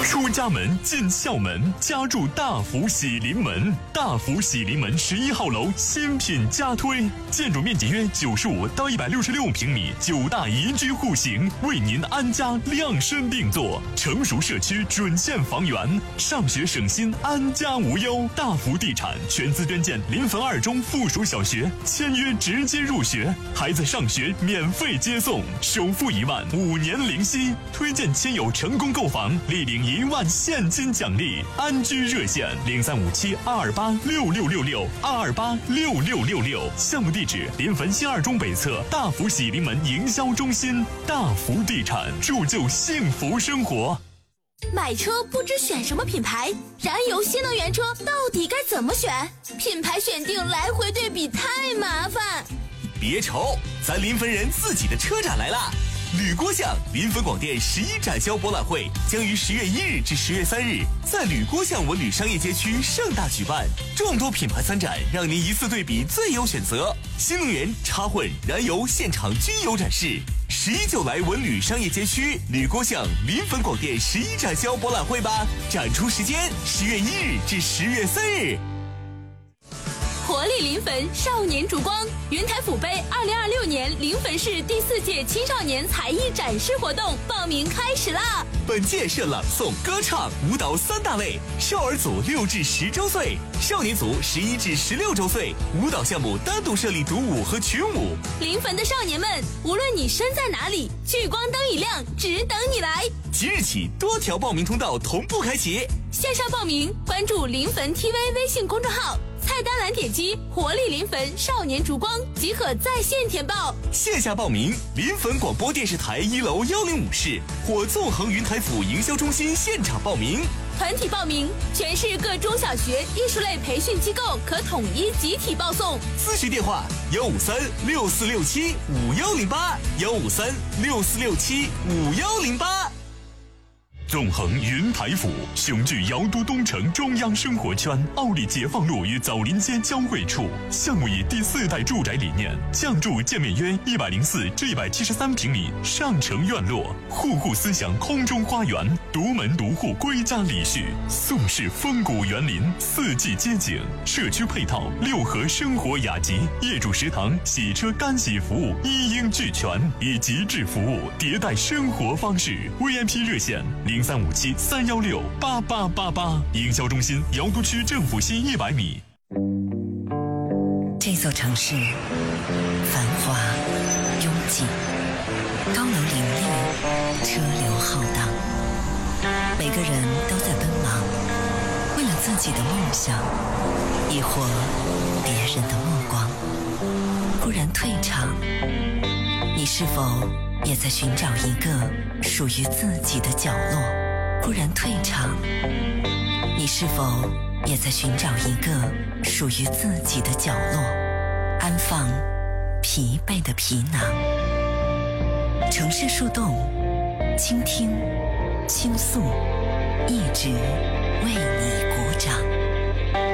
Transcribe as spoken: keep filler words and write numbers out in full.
出家门，进校门，家住大福喜临门。大福喜临门十一号楼新品加推，建筑面积约九十五到一百六十六平米，九大宜居户型，为您安家量身定做。成熟社区准线房源，上学省心，安家无忧。大福地产全资捐建临汾二中附属小学，签约直接入学，孩子上学免费接送，首付一万，五年零息。推荐亲友成功购房，立领一万现金奖励。安居热线零三五七二二八六六六六二二八六六六六。项目地址临汾新二中北侧大福喜临门营销中心。大福地产，铸就幸福生活。 买车不知选什么品牌，燃油新能源车到底该怎么选？品牌选定来回对比太麻烦。 别愁，咱临汾人自己的车展来了！吕郭巷临汾广电十一展销博览会将于十月一日至十月三日在吕郭巷文旅商业街区盛大举办，众多品牌参展，让您一次对比最优选择。新能源、插混、燃油现场均有展示。十一就来文旅商业街区吕郭巷临汾广电十一展销博览会吧！展出时间十月一日至十月三日。 活力临汾少年烛光云台府杯二零二六年临汾市第四届青少年才艺展示活动报名开始啦！ 本届设朗诵、歌唱、舞蹈三大类，少儿组六至十周岁，少年组十一至十六周岁。舞蹈项目单独设立独舞和群舞。 临汾的少年们，无论你身在哪里，聚光灯一亮，只等你来。 即日起，多条报名通道同步开启。 线上报名，关注临汾 T V 微信公众号。菜单栏点击活力临汾少年烛光即可在线填报。 线下报名，临汾广播电视台一楼幺零五室或纵横云台府营销中心现场报名。 团体报名，全市各中小学艺术类培训机构可统一集体报送。 咨询电话：幺五三六四六七五幺零八，幺五三六四六七五幺零八。 纵横云台府，雄踞瑶都东城中央生活圈，奥利解放路与枣林街交汇处。项目以第四代住宅理念，降筑建面约一百零四至一百七十三平米上城院落，户户思想空中花园，独门独户归家礼序，宋式风骨园林，四季街景，社区配套六合生活雅集，业主食堂、洗车干洗服务一应俱全，以极致服务迭代生活方式。V I P 热线零三五七三幺六八八八八，营销中心瑶都区政府西一百米。 这座城市繁华拥挤，高楼林立，车流浩荡，每个人都在奔忙，为了自己的梦想，亦或别人的目光。忽然退场，你是否也在寻找一个属于自己的角落？忽然退场，你是否也在寻找一个属于自己的角落，安放疲惫的皮囊？城市树洞，倾听，倾诉，一直为你。